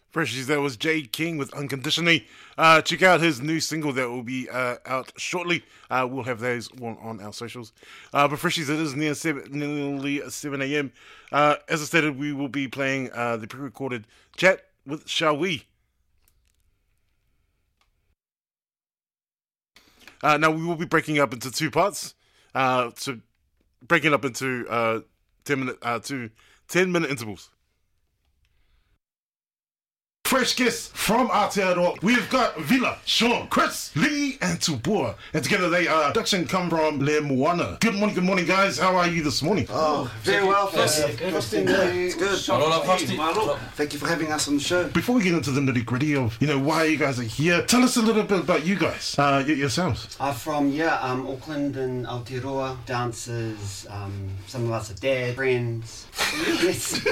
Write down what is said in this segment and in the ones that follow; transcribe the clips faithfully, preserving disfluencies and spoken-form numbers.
Freshies, that was Jade King with Unconditionally. Uh, check out his new single that will be uh, out shortly. Uh, we'll have those on, on our socials. Uh, but Freshies, it is near seven, nearly seven a.m. Uh, as I stated, we will be playing uh, the pre-recorded chat with Shall We. Uh, now, we will be breaking up into two parts. Uh, so, breaking up into uh, ten minute, uh, two ten minute intervals. Fresh guests from Aotearoa. We've got Vila, Sean, Chris, Lee, and Tupua. And together they are production come from Le Moana. Good morning, good morning, guys. How are you this morning? Oh, very well, Frosty. Yeah, good. Frosty, it's good. Hello, Frosty. Thank you for having us on the show. Before we get into the nitty gritty of, you know, why you guys are here, tell us a little bit about you guys, uh, y- yourselves. I'm from, yeah, um, Auckland and Aotearoa, dancers, um, some of us are dad, friends. Yes.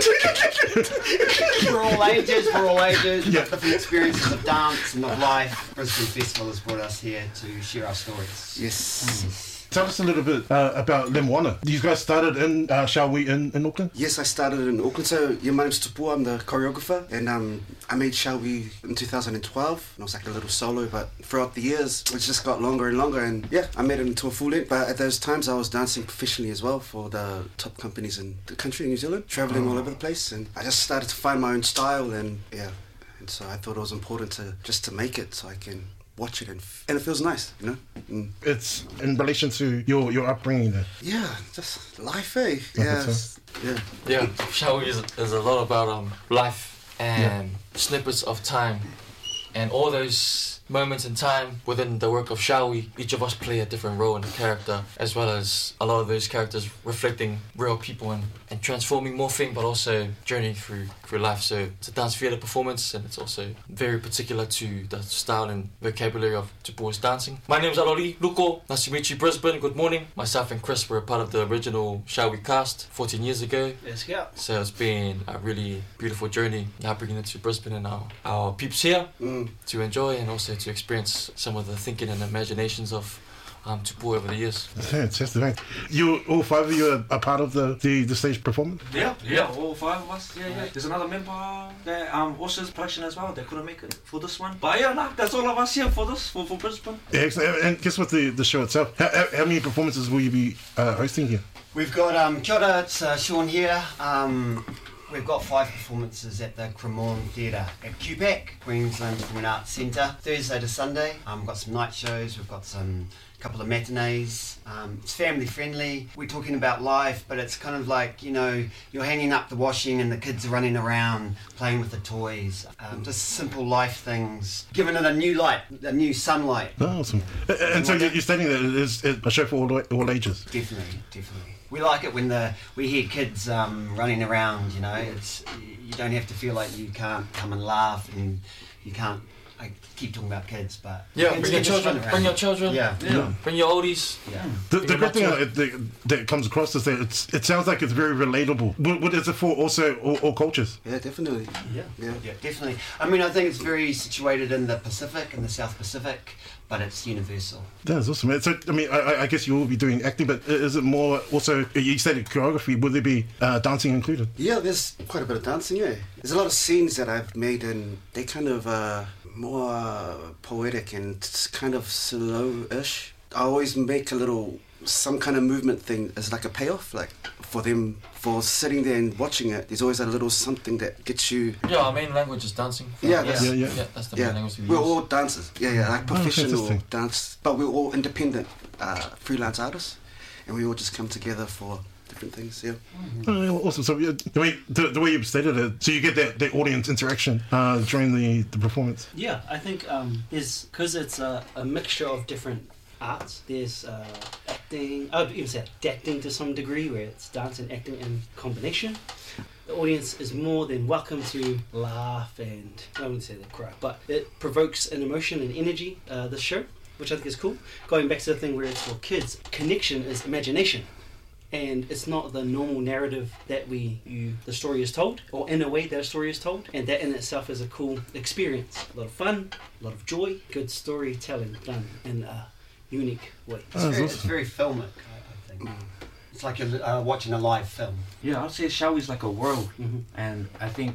We're all ages, we're all ages. Yeah. Different experiences of dance and of life. Brisbane Festival has brought us here to share our stories. Yes. Mm. Tell us a little bit uh, about Le Moana. You guys started in, uh, Shall We, in, in Auckland? Yes, I started in Auckland. So, yeah, my name's Tupua. I'm the choreographer. And um, I made Shall We in two thousand twelve. And it was like a little solo, but throughout the years, it just got longer and longer. And yeah, I made it into a full length. But at those times, I was dancing professionally as well for the top companies in the country, in New Zealand, traveling Oh. all over the place. And I just started to find my own style. And yeah, and so I thought it was important to just to make it so I can watch it and, f- and it feels nice, you know. Mm. It's in relation to your, your upbringing there. Yeah, just life, eh? Life Yeah, itself. yeah. Yeah, Shall We is, is a lot about um life and snippets of time, and all those moments in time within the work of Shall We. Each of us play a different role in the character, as well as a lot of those characters reflecting real people and, and transforming, morphing, but also journeying through through life. So it's a dance theatre performance, and it's also very particular to the style and vocabulary of Tupua's dancing. My name's Arori Luko. Nice to meet you, Brisbane. Good morning. Myself and Chris were a part of the original Shall We cast fourteen years ago. Let's go. So it's been a really beautiful journey now bringing it to Brisbane and our, our peeps here Mm. to enjoy and also to experience some of the thinking and imaginations of um, Tupua over the years. Fantastic. Thanks. You, all five of you are a part of the, the, the stage performance? Yeah, yeah, all five of us. Yeah, yeah. There's another member that um also is production as well. They couldn't make it for this one. But yeah, nah, that's all of us here for this for, for Brisbane. Excellent. And guess what, the, the show itself, how, how, how many performances will you be uh, hosting here? We've got, um, kia ora, it's uh, Sean here. Um, we've got five performances at the Cremorne Theatre at Q PAC, Queensland Performing Arts Centre, Thursday to Sunday. Um, we've got some night shows, we've got some couple of matinees. Um, it's family friendly. We're talking about life, but it's kind of like, you know, you're hanging up the washing and the kids are running around playing with the toys. Um, just simple life things, giving it a new light, a new sunlight. Oh, awesome. Uh, And so you're you're stating that it is a show for all, all ages? Definitely, definitely. We like it when the we hear kids um, running around. You know, it's you don't have to feel like you can't come and laugh, and you can't. I keep talking about kids, but Yeah, kids bring your can just children, run around. bring your children, Yeah, Yeah. bring your oldies. yeah. The, Bring the your great thing mature. that, that, that comes across is that it's, it sounds like it's very relatable. But, but is it for also all, all cultures? Yeah, definitely. Yeah, Yeah. yeah, definitely. I mean, I think it's very situated in the Pacific, in the South Pacific, but it's universal. That's awesome. So, I mean, I, I guess you will be doing acting, but is it more also, you stated choreography, would there be uh, dancing included? Yeah, there's quite a bit of dancing, yeah. There's a lot of scenes that I've made and they kind of uh, more uh, poetic and it's kind of slow-ish. I always make a little, some kind of movement thing as like a payoff, like for them, for sitting there and watching it, there's always a little something that gets you... Yeah, our main language is dancing. Yeah, that's- Yeah, yeah. Yeah, that's the Yeah, main language we we're use. all dancers. Yeah, yeah, like Oh, professional fantastic. dance, but we're all independent uh, freelance artists, and we all just come together for different things. Yeah. Oh, awesome. So, yeah, the way, the, the way you've stated it, so you get that, that audience interaction uh, during the, the performance. Yeah, I think um, there's because it's a, a mixture of different arts. There's uh, acting. I would even say acting to some degree, where it's dance and acting in combination. The audience is more than welcome to laugh and I wouldn't say they cry, but it provokes an emotion and energy. Uh, this show, which I think is cool. Going back to the thing where it's for kids, connection is imagination. And it's not the normal narrative that we you the story is told, or in a way that a story is told, and that in itself is a cool experience. A lot of fun, a lot of joy, good storytelling done in a unique way. It's, Oh, very, that's it's awesome. very filmic, I, I think. It's like you're uh, watching a live film. Yeah, I'd say Shall We's like a world, Mhm. and I think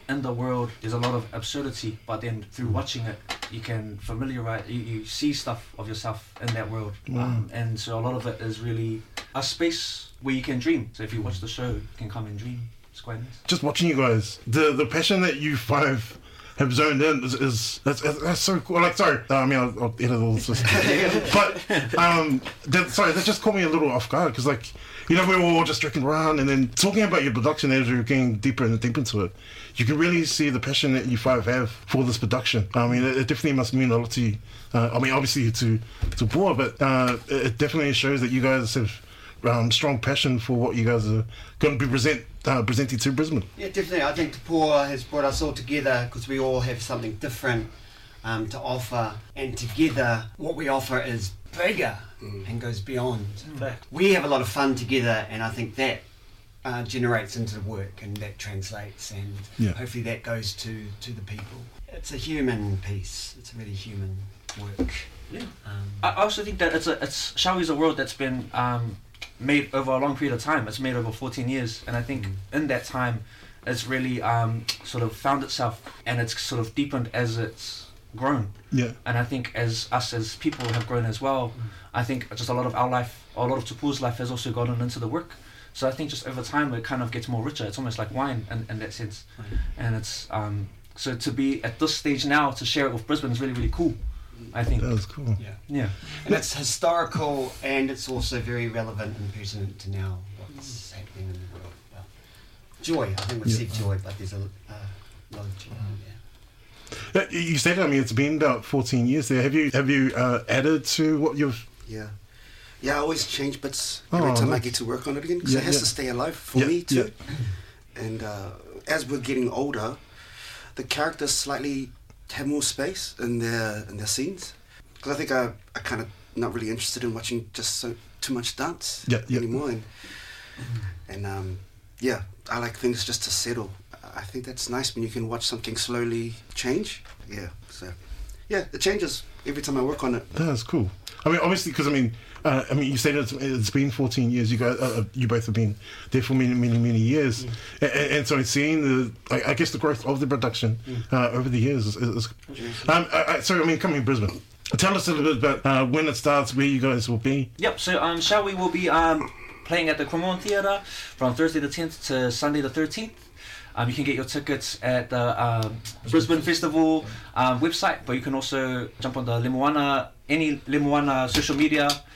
in the world there's a lot of absurdity, but then through watching it you can familiarize, you, you see stuff of yourself in that world. Wow. Um, and so a lot of it is really a space where you can dream. So if you watch the show, you can come and dream. It's quite nice. Just watching you guys, the the passion that you five have zoned in is, is that's, that's so cool. Like, sorry, uh, I mean, I'll, I'll edit all this, but um, that, sorry, that just caught me a little off guard because, like, you know, we were all just drinking around, and then talking about your production as you're getting deeper and deeper into it, you can really see the passion that you five have for this production. I mean, it, it definitely must mean a lot to you. Uh, I mean, obviously to to Paul, but uh, it, it definitely shows that you guys have um, strong passion for what you guys are going to be present uh, presenting to Brisbane. Yeah, definitely. I think Te Pōa has brought us all together because we all have something different um, to offer, and together what we offer is bigger mm. and goes beyond. Mm. We have a lot of fun together, and I think that uh, generates into the work, and that translates, and yeah. hopefully that goes to, to the people. It's a human piece. It's a really human work. Yeah. Um, I also think that it's a it's Shaui's a world that's been um, made over a long period of time. It's made over fourteen years, and I think mm. in that time, it's really um, sort of found itself, and it's sort of deepened as it's grown. Yeah. And I think as us as people have grown as well, mm. I think just a lot of our life, a lot of Te Pō's life has also gone into the work. So I think just over time it kind of gets more richer. It's almost like wine in, in that sense, right. And it's um, so to be at this stage now to share it with Brisbane is really really cool. I think that was cool. Yeah, yeah, and it's historical, and it's also very relevant and pertinent to now what's happening in the world. Well, joy, I think we yeah. said joy, but there's a uh, lot of joy. Yeah. Uh, you said, I mean, it's been about fourteen years there. Have you have you uh, added to what you've? Yeah, yeah. I always change bits every oh, time nice. I get to work on it again because yeah, it has yeah. to stay alive for yeah, me too. Yeah. And uh, as we're getting older, the characters slightly have more space in their in their scenes. Because I think I I kind of not really interested in watching just so too much dance yeah, yeah. anymore. And and um, yeah, I like things just to settle. I think that's nice when you can watch something slowly change. Yeah, so yeah, it changes every time I work on it. That's cool. I mean, obviously, because I mean, uh, I mean, you said it's, it's been fourteen years. You guys, uh, you both have been there for many, many, many years, mm. and, and so seeing the, I, I guess, the growth of the production mm. uh, over the years is. is, is um, I, I, so I mean, coming to Brisbane, tell us a little bit about uh, when it starts, where you guys will be. Yep. So um, Shaui will be um playing at the Cremorne Theatre from Thursday the tenth to Sunday the thirteenth. Um, you can get your tickets at the um, Brisbane Festival um, website, but you can also jump on the Lemoana, any Lemoana social media